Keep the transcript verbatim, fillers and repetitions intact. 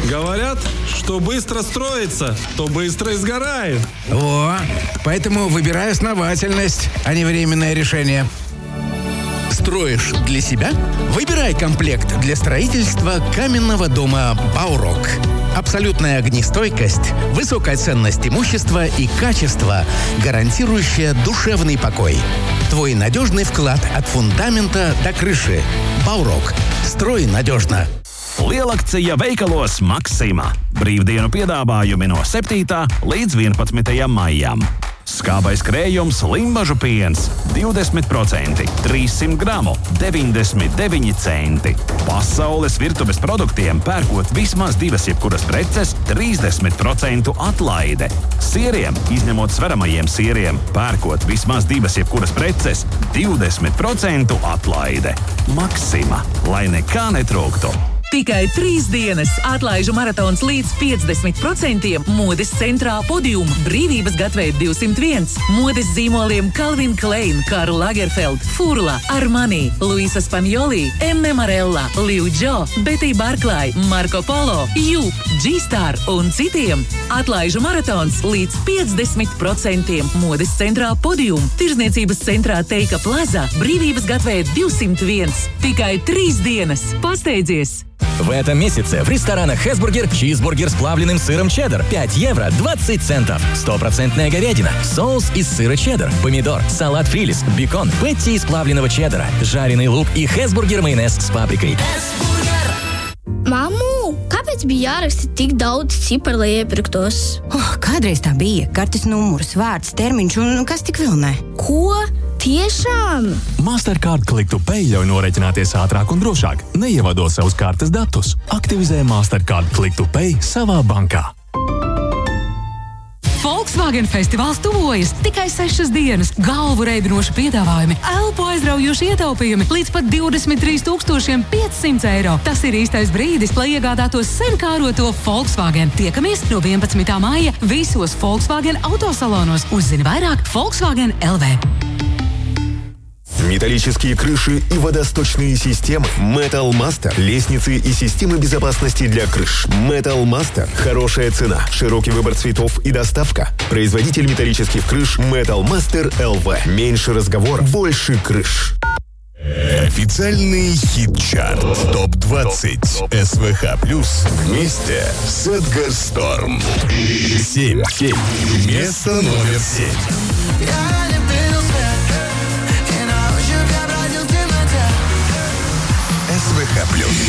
Говорят, что быстро строится, то быстро и сгорает. О, поэтому выбирай основательность, а не временное решение. Строишь для себя? Выбирай комплект для строительства каменного дома «Баурок». Абсолютная огнестойкость, высокая ценность имущества и качество, гарантирующее душевный покой. Твой надежный вклад от фундамента до крыши. «Баурок». Строй надежно. Lielakcija veikalos Maksima. Brīvdienu piedāvājumi no septītā līdz vienpadsmitajam maijam. Skābais krējums Limbažu piens divdesmit procenti, trīssimt gramu, deviņdesmit deviņi centi. Pasaules virtuves produktiem pērkot vismaz divas jebkuras preces trīsdesmit procentu atlaide. Sieriem, izņemot sveramajiem sieriem, pērkot vismaz divas jebkuras preces divdesmit procentu atlaide. Maksima, lai nekā netrūktu. Tikai trīs dienas atlaižu maratons līdz piecdesmit procentiem modes centrā Podium, Brīvības gatveid divsimt viens, modes zīmoliem Calvin Klein, Karl Lagerfeld, Furla, Armani, Luisa Spagnoli, M. Marella, Liu Jo, Betty Barkley, Marco Polo, Jup, G-Star un citiem. Atlaižu maratons līdz piecdesmit procentiem modes centrā Podium, Tirzniecības centrā Teika Plaza, Brīvības gatveid divsimt viens. Tikai trīs dienas. Pasteidzies! В этом месяце в ресторанах «Хэсбургер» чизбургер с плавленным сыром чеддер пять евро двадцать центов. Стопроцентная говядина, соус из сыра чеддер, помидор, салат фрилис, бекон, пэтти из плавленного чеддера, жареный лук и «Хэсбургер» майонез с паприкой. Mammu, kāpēc bija jāraksta tik daudz ciparu, lai iepirktos? Oh, kādreiz tā bija. Kartes numurs, vārds, termiņš un kas tik vēl ne. Ko? Tiešām? Mastercard Click to Pay ļauj norēķināties ātrāk un drošāk, neievadot savus kartes datus. Aktivizē Mastercard Click to Pay savā bankā. Volkswagen festivāls tuvojas. Tikai sešas dienas. Galvu reibinoši piedāvājumi, elpu aizraujoši ietaupījumi līdz pat divdesmit trīs tūkstoši piecsimt eiro. Tas ir īstais brīdis, lai iegādātos sen kāroto Volkswagen. Tiekamies no vienpadsmitā maija visos Volkswagen autosalonos. Uzzini vairāk Volkswagen L V. Металлические крыши и водосточные системы. Metal Master. Лестницы и системы безопасности для крыш. Metal Master. Хорошая цена, широкий выбор цветов и доставка. Производитель металлических крыш Metal Master эл ви. Меньше разговоров, больше крыш. Официальный хит-чарт топ двадцать эс вэ ха плюс вместе с Эдгар Сторм. Семь. Семь. Место номер семь. эс вэ ха плюс.